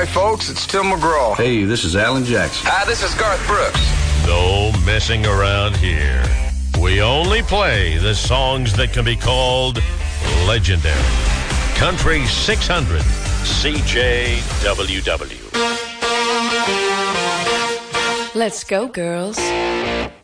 folks, it's Tim McGraw. Hey, this is Alan Jackson. Hi, this is Garth Brooks. No messing around here. We only play the songs that can be called legendary. Country 600, CJWW. Let's go, girls.